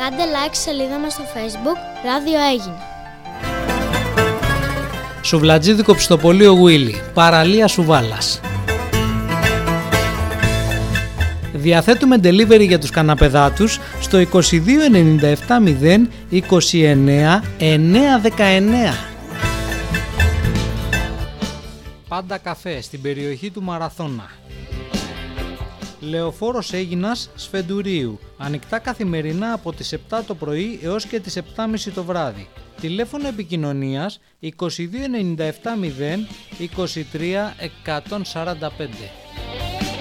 Κάντε like σελίδα μας στο Facebook Ράδιο Αίγινα. Σουβλατζίδικο Πιστοπωλείο Γουίλι, παραλία Σουβάλας. Διαθέτουμε delivery για τους καναπεδάτους στο 22 97 0 29 919. Πάντα καφέ στην περιοχή του Μαραθώνα. Λεωφόρος Αίγινας Σφεντουρίου. Ανοιχτά καθημερινά από τις 7 το πρωί έως και τις 7.30 το βράδυ. Τηλέφωνο επικοινωνίας 22 97 0 23 145.